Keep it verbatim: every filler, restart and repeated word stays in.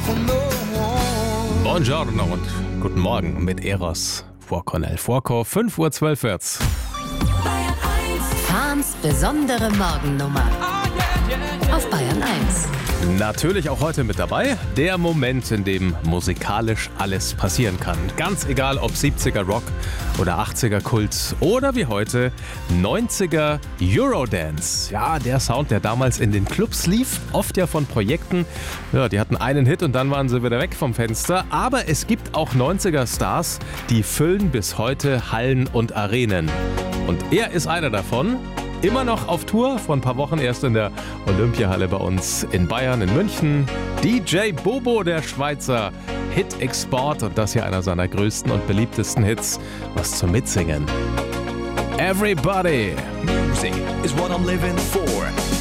Buongiorno und guten Morgen mit Eros vor Cornel Forco. fünf Uhr zwölf wird's. Fahns besondere Morgennummer auf Bayern eins. Natürlich auch heute mit dabei, der Moment, in dem musikalisch alles passieren kann. Ganz egal, ob siebziger Rock oder achtziger Kult oder wie heute neunziger Eurodance. Ja, der Sound, der damals in den Clubs lief, oft ja von Projekten. Ja, die hatten einen Hit und dann waren sie wieder weg vom Fenster. Aber es gibt auch neunziger Stars, die füllen bis heute Hallen und Arenen. Und er ist einer davon. Immer noch auf Tour, vor ein paar Wochen erst in der Olympiahalle bei uns in Bayern, in München. D J Bobo, der Schweizer Hit-Export, und das hier einer seiner größten und beliebtesten Hits. Was zum Mitsingen. Everybody. Music is what I'm living for.